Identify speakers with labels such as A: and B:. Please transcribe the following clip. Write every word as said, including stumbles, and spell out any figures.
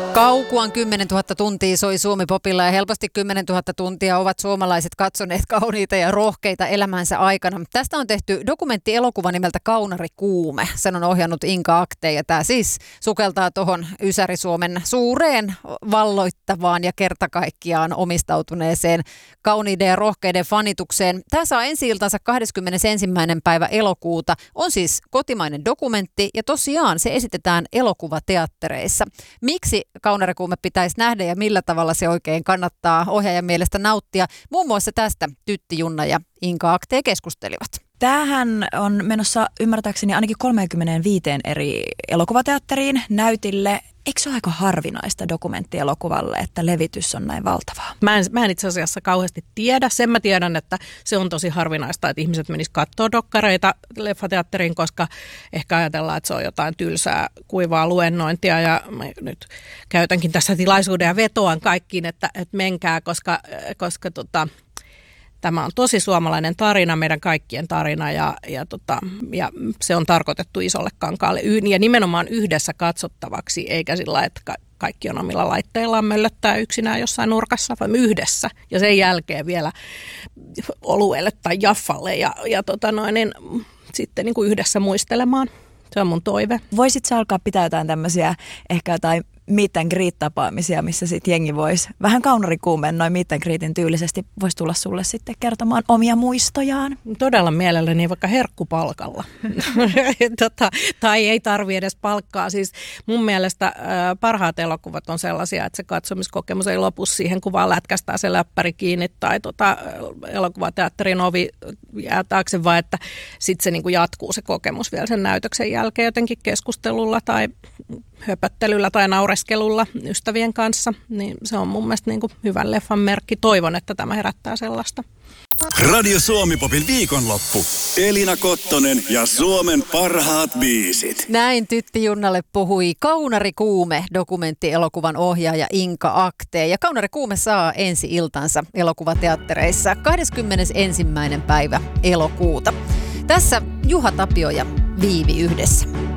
A: Kaukuan kymmenentuhatta tuntia soi Suomi-popilla ja helposti kymmenentuhatta tuntia ovat suomalaiset katsoneet kauniita ja rohkeita elämänsä aikana. Tästä on tehty dokumenttielokuva nimeltä Kaunari Kuume. Sen on ohjannut Inka Akte ja tämä siis sukeltaa tuohon Ysäri-Suomen suureen valloittavaan ja kertakaikkiaan omistautuneeseen kauniiden ja rohkeiden fanitukseen. Tämä saa ensi-iltansa kahdeskymmenesensimmäinen päivä elokuuta. On siis kotimainen dokumentti ja tosiaan se esitetään elokuvateattereissa. Miksi Kaunari Kuume pitäisi nähdä ja millä tavalla se oikein kannattaa ohjaajan mielestä nauttia? Muun muassa tästä Tytti Junna ja Inka Akte keskustelivat.
B: Tämähän on menossa ymmärtääkseni ainakin kolmekymmentäviisi eri elokuvateatteriin näytille. Eikö se ole aika harvinaista dokumenttielokuvalle, että levitys on näin valtavaa?
C: Mä en, mä en itse asiassa kauheasti tiedä. Sen mä tiedän, että se on tosi harvinaista, että ihmiset menis katsoa dokkareita leffateatteriin, koska ehkä ajatellaan, että se on jotain tylsää, kuivaa luennointia. Ja mä nyt käytänkin tässä tilaisuuden ja vetoan kaikkiin, että, että menkää, koska, koska tota, tämä on tosi suomalainen tarina, meidän kaikkien tarina ja, ja, tota, ja se on tarkoitettu isolle kankaalle ja nimenomaan yhdessä katsottavaksi, eikä sillä, että ka- kaikki on omilla laitteillaan möllöttää yksinään jossain nurkassa, vaan yhdessä ja sen jälkeen vielä oluelle tai jaffalle ja, ja tota noin, niin, sitten niin kuin yhdessä muistelemaan. Se on mun toive.
B: Voisit sä alkaa pitää jotain tämmöisiä, ehkä jotain meet and greet-tapaamisia, missä sitten jengi voisi vähän Kaunari Kuumeen noin meet and greetin tyylisesti voisi tulla sulle sitten kertomaan omia muistojaan?
C: Todella mielelläni vaikka herkkupalkalla. tota, tai ei tarvi edes palkkaa. Siis mun mielestä äh, parhaat elokuvat on sellaisia, että se katsomiskokemus ei lopu siihen, kun vaan lätkästää se läppäri kiinni tai tota, elokuvateatterin ovi jää taakse, vaan että sitten se niinku jatkuu se kokemus vielä sen näytöksen jälkeen jotenkin keskustelulla tai höpöttelyllä tai naureskelulla ystävien kanssa, niin se on mun mielestä niin kuin hyvän leffan merkki. Toivon, että tämä herättää sellaista.
D: Radio Suomi-popin viikonloppu. Elina Kottonen ja Suomen parhaat biisit.
A: Näin Tytti Junnalle puhui Kaunari Kuume, dokumenttielokuvan ohjaaja Inka Akte. Ja Kaunari Kuume saa ensi-iltansa elokuvateattereissa kahdeskymmenesensimmäinen päivä elokuuta. Tässä Juha Tapio ja Viivi yhdessä.